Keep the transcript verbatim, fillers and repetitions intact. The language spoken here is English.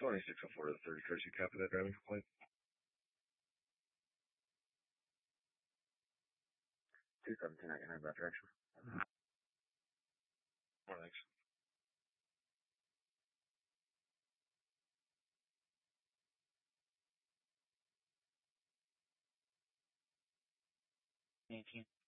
twenty-six oh four to the thirty courtesy, copy that driving complaint. two seventeen, I can have that direction. More thanks. eighteen.